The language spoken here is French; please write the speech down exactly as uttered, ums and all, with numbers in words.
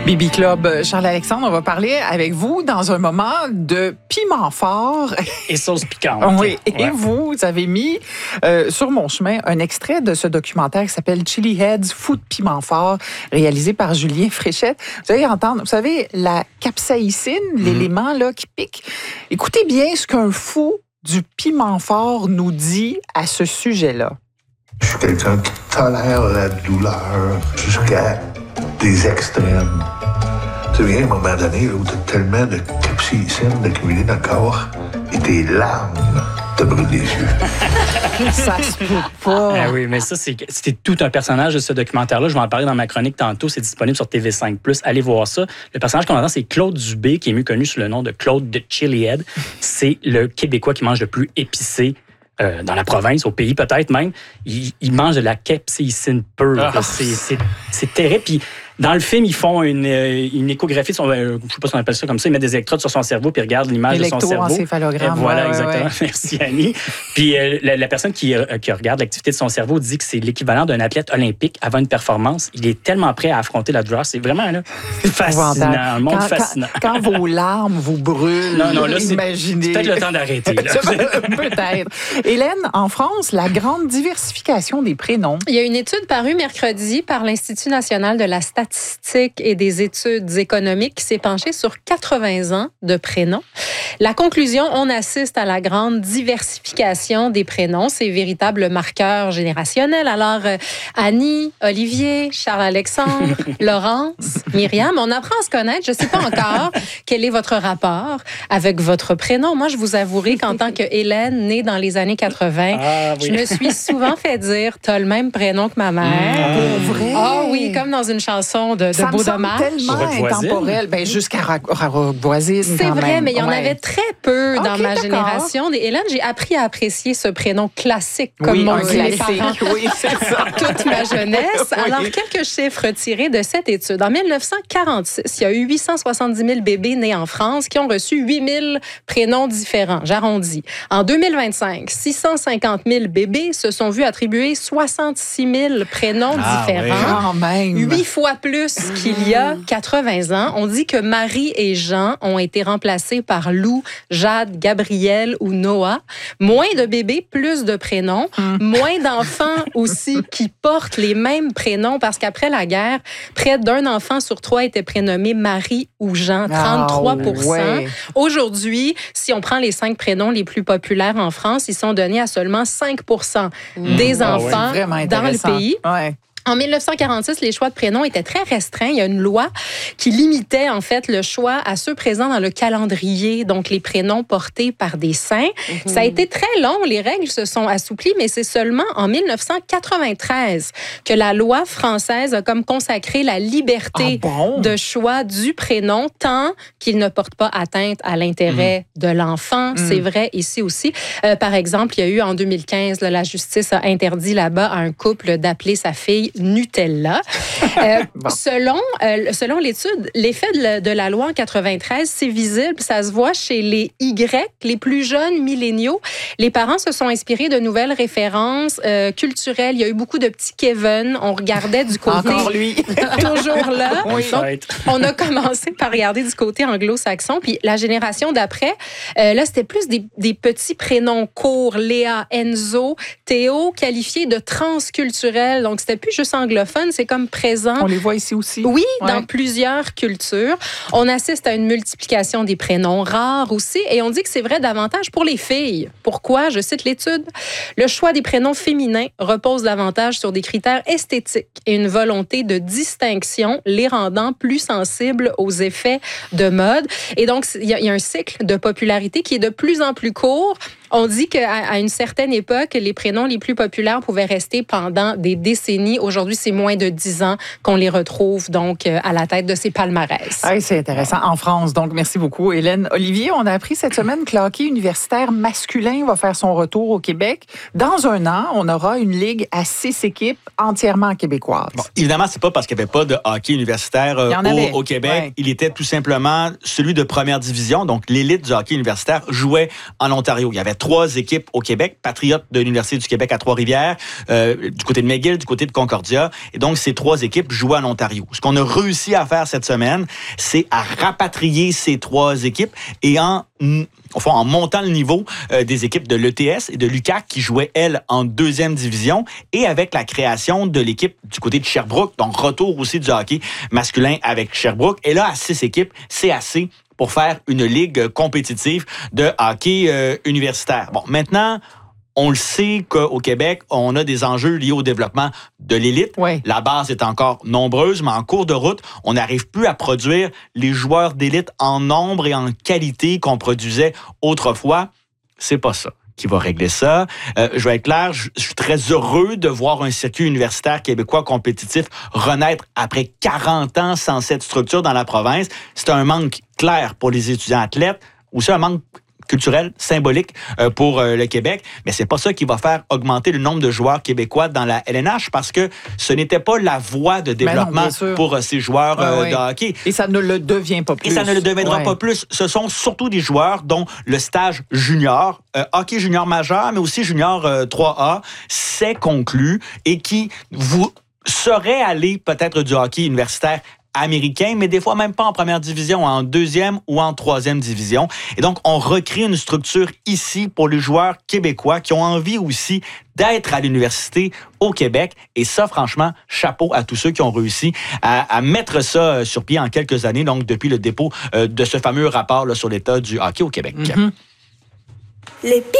Bibi Club, Charles-Alexandre, on va parler avec vous dans un moment de piment fort. Et sauce piquante. Oui, et ouais. vous, vous avez mis euh, sur mon chemin un extrait de ce documentaire qui s'appelle Chili Heads, fou de piment fort, réalisé par Julien Fréchette. Vous allez entendre, vous savez, la capsaïcine, mm-hmm. l'élément là qui pique. Écoutez bien ce qu'un fou du piment fort nous dit à ce sujet-là. Je suis quelqu'un qui tolère la douleur jusqu'à des extrêmes. Tu viens à un moment donné où tu as tellement de capsaïcine d'accumuler dans le corps et tes larmes te brûlent les yeux. Ça se peut pas. Ah oui, mais ça, c'est, c'était tout un personnage de ce documentaire-là. Je vais en parler dans ma chronique tantôt. C'est disponible sur T V cinq plus. Allez voir ça. Le personnage qu'on entend, c'est Claude Dubé, qui est mieux connu sous le nom de Claude de Chili Head. C'est le Québécois qui mange le plus épicé Euh, dans la province, au pays peut-être même, ils, ils mangent de la capsaïcine pure. Ah. C'est, c'est, c'est terrible. Puis dans le film, ils font une, une échographie, de son, euh, je ne sais pas si on appelle ça comme ça, ils mettent des électrodes sur son cerveau puis ils regardent l'image de son cerveau. Électroencéphalogramme. Voilà, ouais, exactement. Ouais. Merci, Annie. Puis euh, la, la personne qui, euh, qui regarde l'activité de son cerveau dit que c'est l'équivalent d'un athlète olympique avant une performance. Il est tellement prêt à affronter la douleur. C'est vraiment là, fascinant, un monde quand, fascinant. Quand, quand vos larmes vous brûlent, non, non, là, imaginez. C'est, c'est peut-être le temps d'arrêter. Là. Peut-être. Hélène, en France, la grande diversification des prénoms. Il y a une étude parue mercredi par l'Institut national de la statistique et des études économiques qui s'est penchée sur quatre-vingts ans de prénoms. La conclusion, on assiste à la grande diversification des prénoms. C'est véritable marqueur générationnel. Alors, euh, Annie, Olivier, Charles-Alexandre, Laurence, Myriam, on apprend à se connaître. Je ne sais pas encore quel est votre rapport avec votre prénom. Moi, je vous avouerai qu'en tant que Hélène, née dans les années quatre-vingts, ah, oui. je me suis souvent fait dire « t'as le même prénom que ma mère ». Pour vrai? Ah oui, comme dans une chanson de, de Beau Dommage. Tellement intemporel. Ben, jusqu'à Roquevoisine. C'est vrai, même. mais il y en ouais. avait très peu dans okay, ma d'accord. génération. Et Hélène, j'ai appris à apprécier ce prénom classique, comme oui, m'ont dit mes classique. parents. Oui, c'est ça. Toute ma jeunesse. Oui. Alors, quelques chiffres tirés de cette étude. En dix-neuf cent quarante-six, il y a eu huit cent soixante-dix mille bébés nés en France qui ont reçu huit mille prénoms différents. J'arrondis. En deux mille vingt-cinq, six cent cinquante mille bébés se sont vus attribuer soixante-six mille prénoms ah, différents. Oui. Même. Huit fois plus qu'il y a quatre-vingts ans. On dit que Marie et Jean ont été remplacés par Lou, Jade, Gabriel ou Noah. Moins de bébés, plus de prénoms. Mm. Moins d'enfants aussi qui portent les mêmes prénoms parce qu'après la guerre, près d'un enfant sur trois était prénommé Marie ou Jean, trente-trois pour cent. Ah, ouais. Aujourd'hui, si on prend les cinq prénoms les plus populaires en France, ils sont donnés à seulement cinq pour cent mm. des enfants ah, ouais. dans le pays. Ouais. En dix-neuf cent quarante-six, les choix de prénoms étaient très restreints. Il y a une loi qui limitait en fait le choix à ceux présents dans le calendrier, donc les prénoms portés par des saints. Mm-hmm. Ça a été très long, les règles se sont assouplies, mais c'est seulement en dix-neuf cent quatre-vingt-treize que la loi française a comme consacré la liberté ah bon? de choix du prénom tant qu'il ne porte pas atteinte à l'intérêt mm. de l'enfant. Mm. C'est vrai ici aussi. Euh, par exemple, il y a eu en deux mille quinze, là, la justice a interdit là-bas à un couple d'appeler sa fille Nutella. Euh, bon. Selon, euh, selon l'étude, l'effet de, de la loi en quatre-vingt-treize, c'est visible, ça se voit chez les Y, les plus jeunes milléniaux. Les parents se sont inspirés de nouvelles références euh, culturelles. Il y a eu beaucoup de petits Kevin. On regardait du côté... Encore lui. toujours là. Oui. Donc, on a commencé par regarder du côté anglo-saxon. Puis la génération d'après, euh, là, c'était plus des, des petits prénoms courts. Léa, Enzo, Théo, qualifiés de transculturels. Donc, c'était plus juste anglophone, c'est comme présent. On les voit ici aussi. Oui, ouais. dans plusieurs cultures. On assiste à une multiplication des prénoms rares aussi, et on dit que c'est vrai davantage pour les filles. Pourquoi? Je cite l'étude. Le choix des prénoms féminins repose davantage sur des critères esthétiques et une volonté de distinction, les rendant plus sensibles aux effets de mode. Et donc, il y, y a un cycle de popularité qui est de plus en plus court. On dit qu'à à une certaine époque, les prénoms les plus populaires pouvaient rester pendant des décennies. Aujourd'hui, c'est moins de dix ans qu'on les retrouve donc à la tête de ces palmarès. Ah, c'est intéressant. En France, donc merci beaucoup, Hélène. Olivier, on a appris cette semaine que le hockey universitaire masculin va faire son retour au Québec. Dans un an, on aura une ligue à six équipes entièrement québécoises. Bon, évidemment, c'est pas parce qu'il n'y avait pas de hockey universitaire euh, au, au Québec. Ouais. Il était tout simplement celui de première division. Donc, l'élite du hockey universitaire jouait en Ontario. Il y avait trois équipes au Québec, Patriotes de l'Université du Québec à Trois-Rivières, euh, du côté de McGill, du côté de Concordia. Et donc, ces trois équipes jouent en Ontario. Ce qu'on a réussi à faire cette semaine, c'est à rapatrier ces trois équipes et en, enfin, en montant le niveau euh, des équipes de l'E T S et de l'U Q A C qui jouaient, elles, en deuxième division et avec la création de l'équipe du côté de Sherbrooke, donc retour aussi du hockey masculin avec Sherbrooke. Et là, à six équipes, c'est assez pour faire une ligue compétitive de hockey euh, universitaire. Bon, maintenant, on le sait qu'au Québec, on a des enjeux liés au développement de l'élite. Oui. La base est encore nombreuse, mais en cours de route, on n'arrive plus à produire les joueurs d'élite en nombre et en qualité qu'on produisait autrefois. C'est pas ça qui va régler ça. Euh, je vais être clair, je, je suis très heureux de voir un circuit universitaire québécois compétitif renaître après quarante ans sans cette structure dans la province. C'est un manque clair pour les étudiants athlètes, aussi un manque culturel, symbolique euh, pour euh, le Québec, mais c'est pas ça qui va faire augmenter le nombre de joueurs québécois dans la L N H parce que ce n'était pas la voie de développement non, pour euh, ces joueurs euh, ouais, ouais. de hockey. Et ça ne le devient pas plus. Et ça ne le deviendra ouais. pas plus. Ce sont surtout des joueurs dont le stage junior, euh, hockey junior majeur, mais aussi junior euh, trois A, s'est conclu et qui vous seraient allés peut-être du hockey universitaire américain, mais des fois même pas en première division, en deuxième ou en troisième division. Et donc, on recrée une structure ici pour les joueurs québécois qui ont envie aussi d'être à l'université au Québec. Et ça, franchement, chapeau à tous ceux qui ont réussi à, à mettre ça sur pied en quelques années, donc depuis le dépôt euh, de ce fameux rapport là, sur l'état du hockey au Québec. Mm-hmm. Les